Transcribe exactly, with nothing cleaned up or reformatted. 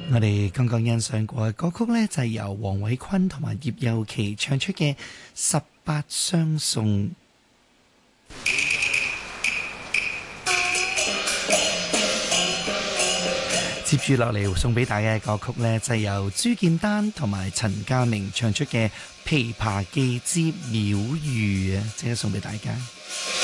我哋剛剛欣賞過嘅歌曲呢，就係由黃偉坤同埋葉佑琪唱出嘅《十八相送》。接住落嚟送俾大家嘅歌曲呢，就係由朱建丹同埋陳嘉明唱出嘅《琵琶記之鳥語》啊，即刻送俾大家。